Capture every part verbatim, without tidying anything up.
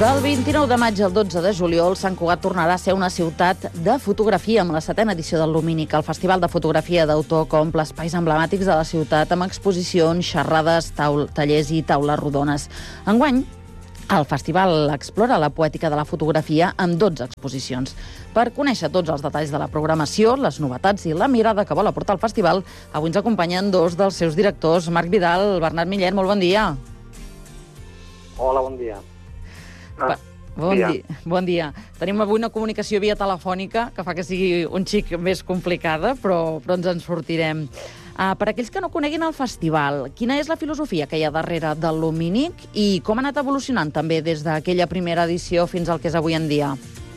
Del vint-i-nou de maig al dotze de juliol, Sant Cugat tornarà a ser una ciutat de fotografia amb la setena edició del Lumínic, el festival de fotografia d'autor que omple espais emblemàtics de la ciutat amb exposicions, xerrades, taul tallers i taules rodones. Enguany, el festival explora la poètica de la fotografia amb dotze exposicions. Per conèixer tots els detalls de la programació, les novetats i la mirada que vol aportar el festival, avui ens acompanyen dos dels seus directors, Marc Vidal, Bernat Millet, molt bon dia. Hola, bon dia. Ah, bon dia. dia. Bon dia. Tenim avui una comunicació via telefònica que fa que sigui un xic més complicada, però, però ens en sortirem. Uh, per aquells que no coneguin el festival, quina és la filosofia que hi ha darrere del Lumínic i com ha anat evolucionant també des d'aquella primera edició fins al que és avui en dia?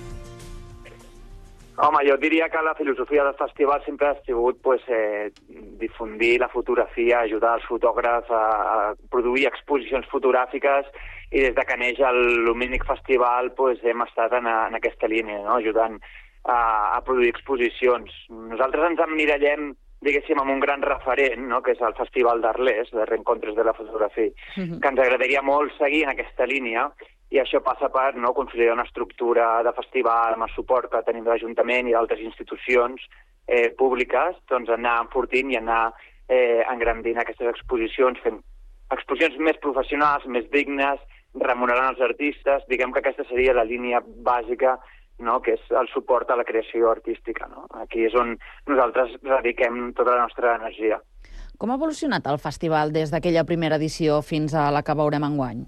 Home, jo diria que la filosofia del festival sempre ha sigut pues, eh, difundir la fotografia, ajudar els fotògrafs a, a produir exposicions fotogràfiques, i des de que neix el Lumínic Festival pues, hem estat en, a, en aquesta línia, no? Ajudant a, a produir exposicions. Nosaltres ens emmirallem, diguéssim, amb un gran referent, no? Que és el Festival d'Arles, de Reencontres de la Fotografia, mm-hmm. que ens agradaria molt seguir en aquesta línia, i això passa per no, consolidar una estructura de festival amb el suport que tenim de l'Ajuntament i d'altres institucions eh, públiques, doncs anar enfortint i anar eh, engrandint aquestes exposicions, fent exposicions més professionals, més dignes, remunerant els artistes. Diguem que aquesta seria la línia bàsica, no?, que és el suport a la creació artística. No? Aquí és on nosaltres dediquem tota la nostra energia. Com ha evolucionat el festival des d'aquella primera edició fins a la que veurem enguany?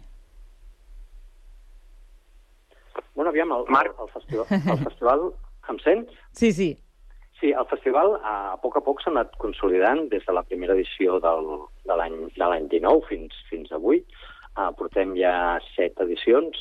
Bueno, aviam, el, el, el, festival, el festival... Em sents? Sí, sí. Sí, el festival a, a poc a poc s'ha anat consolidant des de la primera edició del, de l'any dinou fins, fins avui. Uh, portem ja set edicions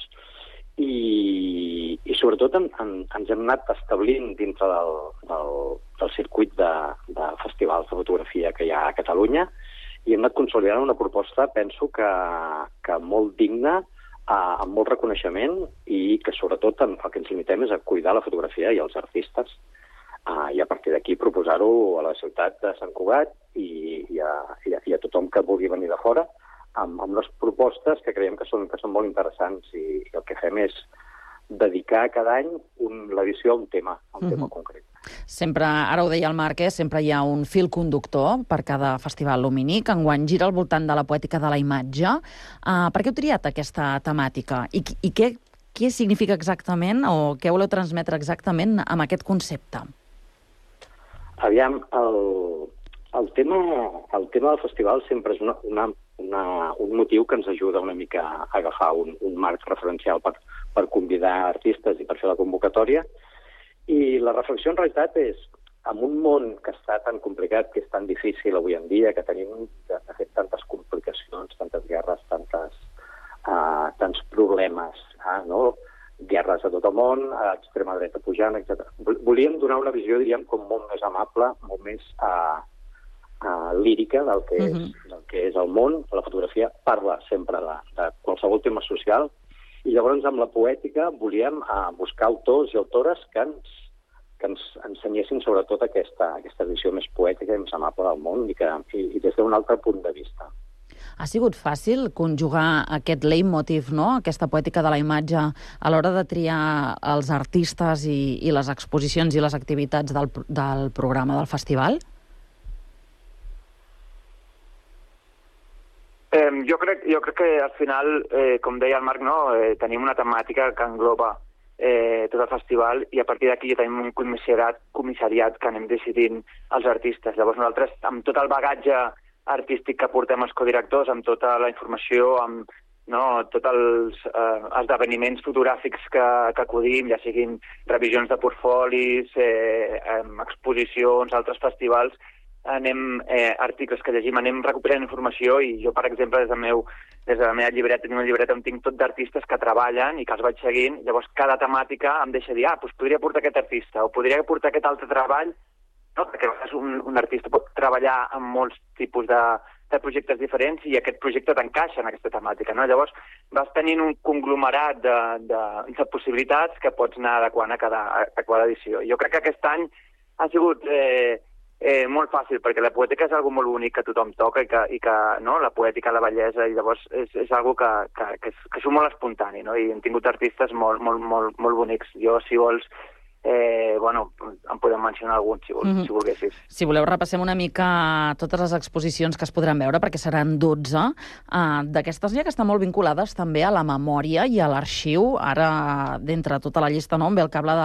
i, i sobretot en, en, ens hem anat establint dintre del, del, del circuit de, de festivals de fotografia que hi ha a Catalunya i hem anat consolidant una proposta, penso, que, que molt digna, Uh, amb molt reconeixement i que sobretot el que ens limitem és a cuidar la fotografia i els artistes uh, i a partir d'aquí proposar-ho a la ciutat de Sant Cugat i, i, a, i, a, i a tothom que vulgui venir de fora amb, amb unes propostes que creiem que són, que són molt interessants i, i el que fem és dedicar cada any un, l'edició a un tema, a un mm-hmm. tema concret. Sempre, ara ho deia el Marc, eh, sempre hi ha un fil conductor per cada festival Lumínic. Enguany gira al voltant de la poètica de la imatge. Uh, per què heu triat aquesta temàtica? I, i què, què significa exactament o què voleu transmetre exactament amb aquest concepte? Aviam, el, el, tema, el tema del festival sempre és una, una, una, un motiu que ens ajuda una mica a agafar un, un marc referencial per, per convidar artistes i per fer la convocatòria. I la reflexió, en realitat, és en un món que està tan complicat, que és tan difícil avui en dia, que tenim, de fet, tantes complicacions, tantes guerres, tantes, uh, tants problemes, uh, no? Guerres a tot el món, a extrema dreta pujant, etcètera. Volíem donar una visió, diríem, com molt més amable, molt més uh, uh, lírica del que, mm-hmm. és, del que és el món. La fotografia parla sempre de, de qualsevol tema social. I llavors, amb la poètica, volíem uh, buscar autors i autores que ens, que ens ensenyessin sobretot aquesta, aquesta visió més poètica i més amable del món i, que, i, i des d'un altre punt de vista. Ha sigut fàcil conjugar aquest leitmotiv, no?, aquesta poètica de la imatge, a l'hora de triar els artistes i, i les exposicions i les activitats del, del programa del festival? Eh, jo, crec, jo crec que al final, eh, com deia el Marc, no, eh, tenim una temàtica que engloba eh, tot el festival i a partir d'aquí ja tenim un comissariat, comissariat que anem decidint els artistes. Llavors nosaltres, amb tot el bagatge artístic que portem els codirectors, amb tota la informació, amb no, tots els eh, esdeveniments fotogràfics que, que acudim, ja siguin revisions de portfolis, eh, eh, exposicions, altres festivals, anem, eh, articles que llegim, anem recuperant informació i jo, per exemple, des, del meu, des de la meva llibreta, tinc una llibreta on tinc tot d'artistes que treballen i que els vaig seguint, llavors cada temàtica em deixa dir, ah, doncs podria portar aquest artista o podria portar aquest altre treball, no? Perquè un, un artista pot treballar amb molts tipus de, de projectes diferents i aquest projecte t'encaixa en aquesta temàtica, no? Llavors vas tenint un conglomerat de, de, de possibilitats que pots anar adequant a cada, a cada edició. Jo crec que aquest any ha sigut... Eh, Eh, molt fàcil, perquè la poètica és algo molt bonic que tothom toca i que, i que no? La poètica, la bellesa, i llavors és, és algo que, que, que, és, que és molt espontani, no? I hem tingut artistes molt, molt, molt, molt bonics. Jo, si vols, eh, bueno, en podem mencionar alguns, si, vol, mm-hmm. si volguessis. Si voleu, repassem una mica totes les exposicions que es podran veure, perquè seran dotze. Uh, D'aquestes ja que estan molt vinculades també a la memòria i a l'arxiu. Ara, d'entre tota la llista, no, em ve el cable de